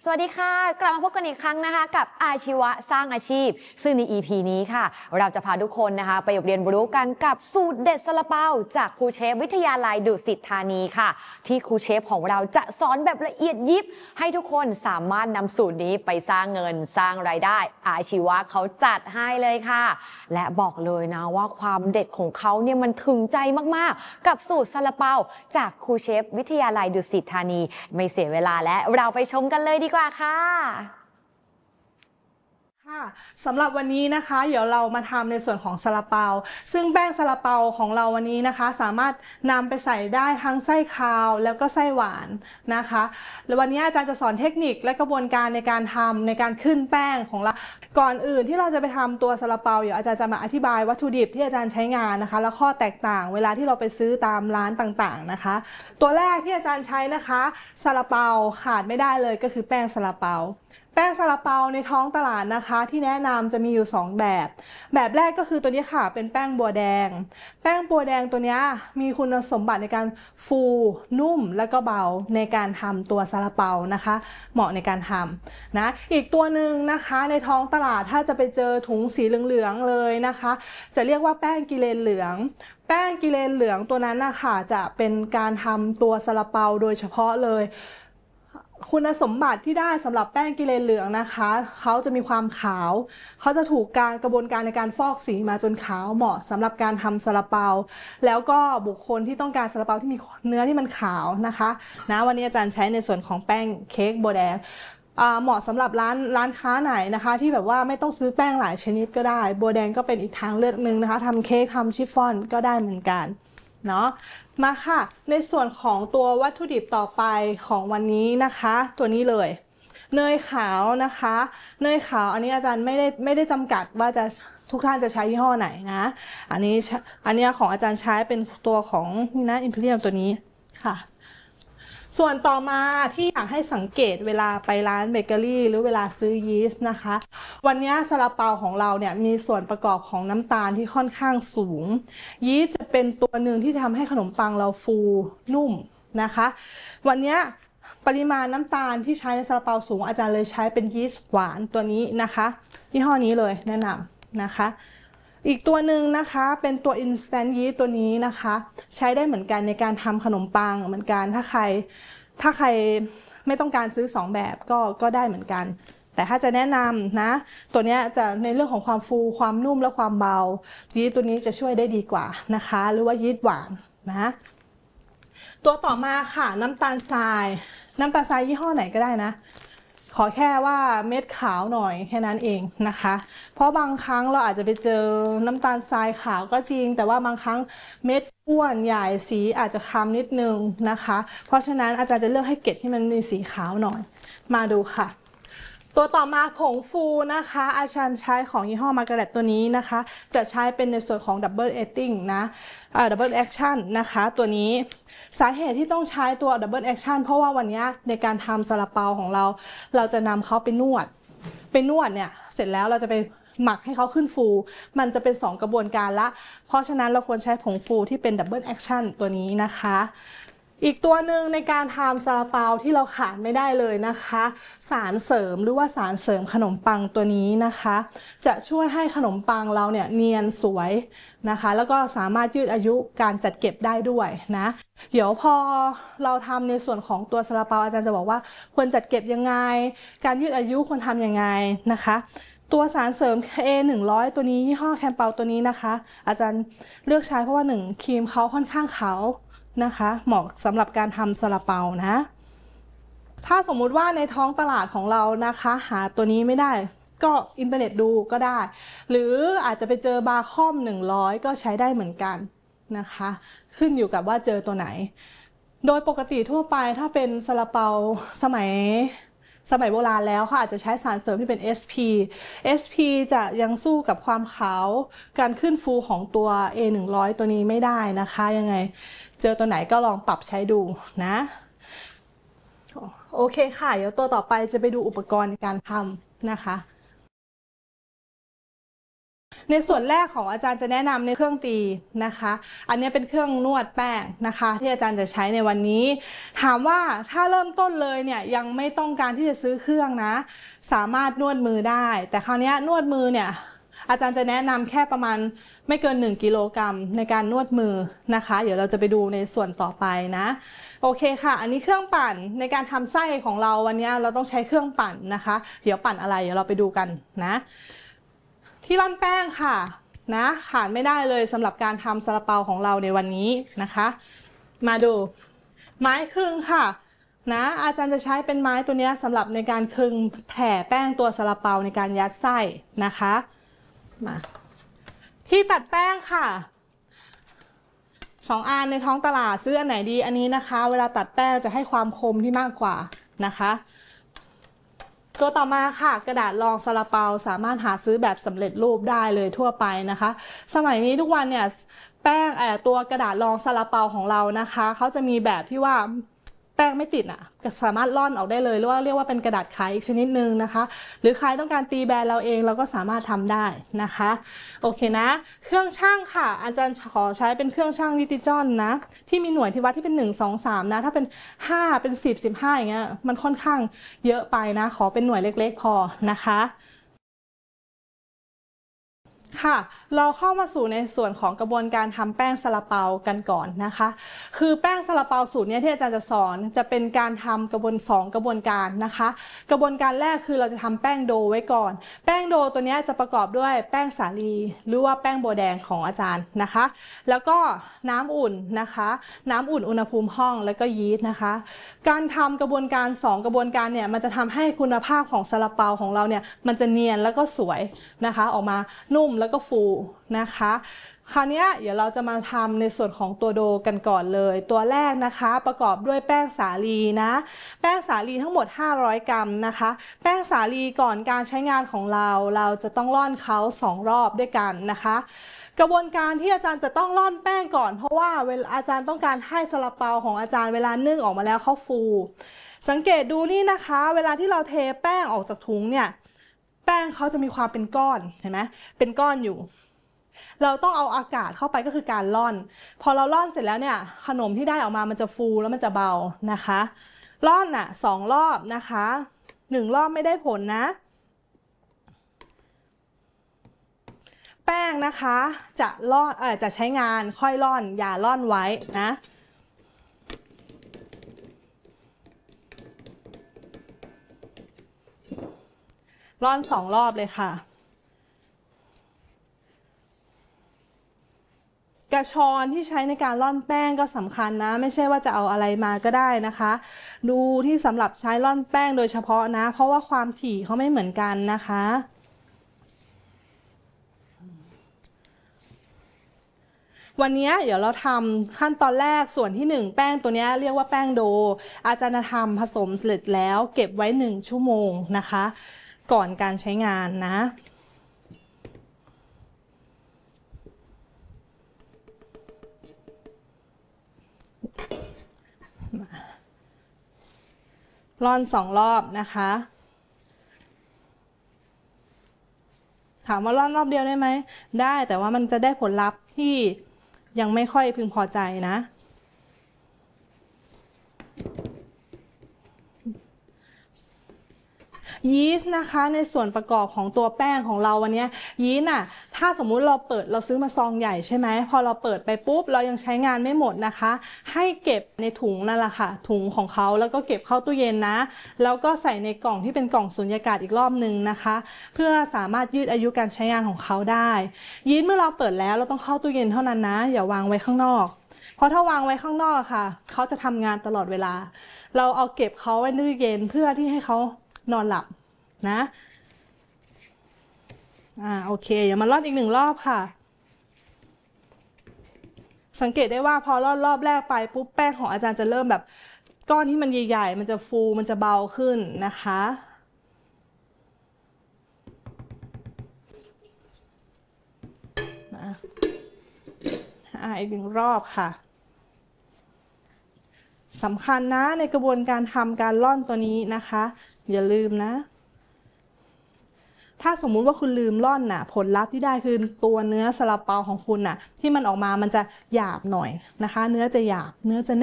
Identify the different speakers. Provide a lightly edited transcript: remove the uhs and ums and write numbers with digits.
Speaker 1: สวัสดีค่ะกลับมาพบกันอีกครั้งนะคะกับอาชีวะสร้างอาชีพซึ่งใน EP นี้ค่ะเราจะพาทุกคนนะคะไปเรียนรู้กันกับสูตรเด็ดซาลาเปาจากครูเชฟวิทยาลัยดุสิตธานีค่ะที่ครูเชฟของเราจะสอนแบบละเอียดยิบให้ทุกคนสามารถนำสูตรนี้ไปสร้างเงินสร้างรายได้อาชีวะเขาจัดให้เลยค่ะและบอกเลยนะว่าความเด็ดของเขาเนี่ยมันถึงใจมากๆกับสูตรซาลาเปาจากครูเชฟวิทยาลัยดุสิตธานีไม่เสียเวลาและเราไปชมกันเลยดีกว่าค่ะ
Speaker 2: สำหรับวันนี้นะคะเดี๋ยวเรามาทำในส่วนของซาลาเปาซึ่งแป้งซาลาเปาของเราวันนี้นะคะสามารถนำไปใส่ได้ทั้งไส้คาวแล้วก็ไส้หวานนะคะแล้ววันนี้อาจารย์จะสอนเทคนิคและกระบวนการในการทำในการขึ้นแป้งของเราก่อนอื่นที่เราจะไปทำตัวซาลาเปาเดี๋ยวอาจารย์จะมาอธิบายวัตถุดิบที่อาจารย์ใช้งานนะคะและข้อแตกต่างเวลาที่เราไปซื้อตามร้านต่างๆนะคะตัวแรกที่อาจารย์ใช้นะคะซาลาเปาขาดไม่ได้เลยก็คือแป้งซาลาเปาแป้งซาลาเปาในท้องตลาดนะคะที่แนะนำจะมีอยู่2แบบแรกก็คือตัวนี้ค่ะเป็นแป้งบัวแดงแป้งบัวแดงตัวนี้มีคุณสมบัติในการฟูนุ่มและก็เบาในการทำตัวซาลาเปานะคะเหมาะในการทำนะอีกตัวหนึ่งนะคะในท้องตลาดถ้าจะไปเจอถุงสีเหลืองๆเลยนะคะจะเรียกว่าแป้งกิเลนเหลืองแป้งกิเลนเหลืองตัวนั้นนะคะจะเป็นการทำตัวซาลาเปาโดยเฉพาะเลยคุณสมบัติที่ได้สำหรับแป้งกิเลนเหลืองนะคะเขาจะมีความขาวเขาจะถูกกระบวนการในการฟอกสีมาจนขาวเหมาะสำหรับการทำซาลาเปาแล้วก็บุคคลที่ต้องการซาลาเปาที่มีเนื้อที่มันขาวนะคะวันนี้อาจารย์ใช้ในส่วนของแป้งเค้กโบแดงเหมาะสำหรับร้านค้าไหนนะคะที่แบบว่าไม่ต้องซื้อแป้งหลายชนิดก็ได้โบแดงก็เป็นอีกทางเลือกหนึ่งนะคะทำเค้กทำชิฟฟ่อนก็ได้เหมือนกันเนาะมาค่ะในส่วนของตัววัตถุดิบต่อไปของวันนี้นะคะตัวนี้เลยเนยขาวนะคะเนยขาวอันนี้อาจารย์ไม่ได้จำกัดว่าจะทุกท่านจะใช้ยี่ห้อไหนนะอันนี้ของอาจารย์ใช้เป็นตัวของนี่นะอิมพีเรียมตัวนี้ค่ะส่วนต่อมาที่อยากให้สังเกตเวลาไปร้านเบเกอรี่หรือเวลาซื้อยีสต์นะคะวันนี้ซาลาเปาของเราเนี่ยมีส่วนประกอบของน้ำตาลที่ค่อนข้างสูงยีสต์จะเป็นตัวหนึ่งที่ทำให้ขนมปังเราฟูนุ่มนะคะวันนี้ปริมาณน้ำตาลที่ใช้ในซาลาเปาสูงอาจารย์เลยใช้เป็นยีสต์หวานตัวนี้นะคะยี่ห้อนี้เลยแนะนำนะคะอีกตัวหนึ่งนะคะเป็นตัว instant yeast ตัวนี้นะคะใช้ได้เหมือนกันในการทำขนมปังเหมือนกันถ้าใครไม่ต้องการซื้อ2แบบก็ได้เหมือนกันแต่ถ้าจะแนะนำนะตัวนี้จะในเรื่องของความฟูความนุ่มและความเบายีสต์ตัวนี้จะช่วยได้ดีกว่านะคะหรือว่ายีสต์หวานนะตัวต่อมาค่ะน้ำตาลทรายยี่ห้อไหนก็ได้นะขอแค่ว่าเม็ดขาวหน่อยแค่นั้นเองนะคะเพราะบางครั้งเราอาจจะไปเจอน้ำตาลทรายขาวก็จริงแต่ว่าบางครั้งเม็ดอ้วนใหญ่สีอาจจะคล้ำนิดนึงนะคะเพราะฉะนั้นอาจารย์จะเลือกให้เกล็ดที่มันมีสีขาวหน่อยมาดูค่ะตัวต่อมาผงฟูนะคะอาจารย์ใช้ของยี่ห้อมาร์กาเร็ตตัวนี้นะคะจะใช้เป็นในส่วนของดับเบิลเอทติ้งนะดับเบิลแอคชั่นนะคะตัวนี้สาเหตุที่ต้องใช้ตัวดับเบิลแอคชั่นเพราะว่าวันนี้ในการทำซาลาเปาของเราจะนำเขาไปนวดเนี่ยเสร็จแล้วเราจะไปหมักให้เขาขึ้นฟูมันจะเป็น2กระบวนการละเพราะฉะนั้นเราควรใช้ผงฟูที่เป็นดับเบิลแอคชั่นตัวนี้นะคะอีกตัวหนึ่งในการทำซาลาเปาที่เราขาดไม่ได้เลยนะคะสารเสริมหรือว่าสารเสริมขนมปังตัวนี้นะคะจะช่วยให้ขนมปังเราเนี่ยเนียนสวยนะคะแล้วก็สามารถยืดอายุการจัดเก็บได้ด้วยนะเดี๋ยวพอเราทำในส่วนของตัวซาลาเปาอาจารย์จะบอกว่าควรจัดเก็บยังไงการยืดอายุควรทำยังไงนะคะตัวสารเสริม A100 ตัวนี้ยี่ห้อแคมเปาตัวนี้นะคะอาจารย์เลือกใช้เพราะว่า1ครีมเขาค่อนข้างขาวนะคะเหมาะสำหรับการทำซาลาเปานะถ้าสมมุติว่าในท้องตลาดของเรานะคะหาตัวนี้ไม่ได้ก็อินเทอร์เน็ตดูก็ได้หรืออาจจะไปเจอบาร์คอม100ก็ใช้ได้เหมือนกันนะคะขึ้นอยู่กับว่าเจอตัวไหนโดยปกติทั่วไปถ้าเป็นซาลาเปาสมัยโบราณแล้วเขาอาจจะใช้สารเสริมที่เป็น SP จะยังสู้กับความขาวการขึ้นฟูของตัว A100 ตัวนี้ไม่ได้นะคะยังไงเจอตัวไหนก็ลองปรับใช้ดูนะโอเคค่ะเดี๋ยวตัวต่อไปจะไปดูอุปกรณ์ในการทำนะคะในส่วนแรกของอาจารย์จะแนะนำในเครื่องตีนะคะ อันนี้เป็นเครื่องนวดแป้งนะคะที่อาจารย์จะใช้ในวันนี้ถามว่าถ้าเริ่มต้นเลยเนี่ยยังไม่ต้องการที่จะซื้อเครื่องนะสามารถนวดมือได้แต่คราวนี้นวดมือเนี่ยอาจารย์จะแนะนำแค่ประมาณไม่เกิน1กิโลกรัมในการนวดมือนะคะเดี๋ยวเราจะไปดูในส่วนต่อไปนะโอเคค่ะอันนี้เครื่องปั่นในการทำไส้ของเราวันนี้เราต้องใช้เครื่องปั่นนะคะเดี๋ยวปั่นอะไรเดี๋ยวเราไปดูกันนะที่ร่อนแป้งค่ะนะขาดไม่ได้เลยสำหรับการทำซาลาเปาของเราในวันนี้นะคะมาดูไม้คลึงค่ะนะอาจารย์จะใช้เป็นไม้ตัวนี้สำหรับในการคลึงแผ่แป้งตัวซาลาเปาในการยัดไส้นะคะมาที่ตัดแป้งค่ะ2 อันในท้องตลาดซื้ออันไหนดีอันนี้นะคะเวลาตัดแป้งจะให้ความคมที่มากกว่านะคะตัวต่อมาค่ะกระดาษรองซาลาเปาสามารถหาซื้อแบบสำเร็จรูปได้เลยทั่วไปนะคะสมัยนี้ทุกวันเนี่ยแป้งตัวกระดาษรองซาลาเปาของเรานะคะเขาจะมีแบบที่ว่าแป้งไม่ติดอ่ะสามารถร่อนออกได้เลยหรือว่าเรียกว่าเป็นกระดาษไขชนิดนึงนะคะหรือใครต้องการตีแบรนด์เราเองเราก็สามารถทำได้นะคะโอเคนะเครื่องช่างค่ะอาจารย์ขอใช้เป็นเครื่องช่างดิจิตอลนะที่มีหน่วยที่วัดที่เป็น1 2 3นะถ้าเป็น5เป็น10 15อย่างเงี้ยมันค่อนข้างเยอะไปนะขอเป็นหน่วยเล็กๆพอนะคะค่ะเราเข้ามาสู่ในส่วนของกระบวนการทำแป้งซาลาเปากันก่อนนะคะคือแป้งซาลาเปาสูตรนี้ที่อาจารย์จะสอนจะเป็นการทำกระบวนการนะคะกระบวนการแรกคือเราจะทำแป้งโดไว้ก่อนแป้งโดตัวนี้จะประกอบด้วยแป้งสาลีหรือว่าแป้งโบแดงของอาจารย์นะคะแล้วก็น้ำอุ่นนะคะน้ำอุ่นอุณหภูมิห้องแล้วก็ยีสต์นะคะการทำกระบวนการ2กระบวนการเนี่ยมันจะทำให้คุณภาพของซาลาเปาของเราเนี่ยมันจะเนียนแล้วก็สวยนะคะออกมานุ่มแล้วก็ฟูนะคะคราวนี้เดี๋ยวเราจะมาทำในส่วนของตัวโดกันก่อนเลยตัวแรกนะคะประกอบด้วยแป้งสาลีนะแป้งสาลีทั้งหมด500 กรัมนะคะแป้งสาลีก่อนการใช้งานของเราจะต้องร่อนเขา2 รอบด้วยกันนะคะกระบวนการที่อาจารย์จะต้องร่อนแป้งก่อนเพราะว่าเวลาอาจารย์ต้องการให้ซาลาเปาของอาจารย์เวลานึ่งออกมาแล้วเขาฟูสังเกตดูนี่นะคะเวลาที่เราเทแป้งออกจากถุงเนี่ยแป้งเขาจะมีความเป็นก้อนเห็นไหมเป็นก้อนอยู่เราต้องเอาอากาศเข้าไปก็คือการร่อนพอเราร่อนเสร็จแล้วเนี่ยขนมที่ได้ออกมามันจะฟูแล้วมันจะเบานะคะร่อน2 รอบนะคะ1 รอบไม่ได้ผลนะแป้งนะคะจะร่อนจะใช้งานค่อยร่อนอย่าร่อนไว้นะร่อน2 รอบเลยค่ะกระชอนที่ใช้ในการร่อนแป้งก็สำคัญนะไม่ใช่ว่าจะเอาอะไรมาก็ได้นะคะดูที่สำหรับใช้ร่อนแป้งโดยเฉพาะนะเพราะว่าความถี่เขาไม่เหมือนกันนะคะวันนี้เดี๋ยวเราทำขั้นตอนแรกส่วนที่1แป้งตัวนี้เรียกว่าแป้งโดอาจารย์ทำผสมเสร็จแล้วเก็บไว้1 ชั่วโมงนะคะก่อนการใช้งานนะร่อน2 รอบนะคะถามว่าร่อนรอบเดียวได้ไหมได้แต่ว่ามันจะได้ผลลัพธ์ที่ยังไม่ค่อยพึงพอใจนะยีสต์นะคะในส่วนประกอบของตัวแป้งของเราวันนี้ยีสต์ถ้าสมมุติเราซื้อมาซองใหญ่ใช่ไหมพอเราเปิดไปปุ๊บเรายังใช้งานไม่หมดนะคะให้เก็บในถุงนั่นแหละค่ะถุงของเขาแล้วก็เก็บเข้าตู้เย็นนะแล้วก็ใส่ในกล่องที่เป็นกล่องสุญญากาศอีกรอบนึงนะคะเพื่อสามารถยืดอายุการใช้งานของเขาได้ยีสต์เมื่อเราเปิดแล้วเราต้องเข้าตู้เย็นเท่านั้นนะอย่าวางไว้ข้างนอกเพราะถ้าวางไว้ข้างนอกค่ะเขาจะทำงานตลอดเวลาเราเอาเก็บเขาไว้ในตู้เย็นเพื่อที่ให้เขานอนหลับนะโอเคเดี๋ยวมาร่อนอีก1 รอบค่ะสังเกตได้ว่าพอร่อนรอบแรกไปปุ๊บแป้งของอาจารย์จะเริ่มแบบก้อนที่มันใหญ่ๆมันจะฟูมันจะเบาขึ้นนะคะอีก1 รอบค่ะสำคัญนะในกระบวนการทำการร่อนตัวนี้นะคะอย่าลืมนะถ้าสมมุติว่าคุณลืมร่อนน่ะผลลัพธ์ที่ได้คือตัวเนื้อซาลาเปาของคุณน่ะที่มันออกมามันจะหยาบหน่อยนะคะเนื้อจะหยาบเนื้อจะ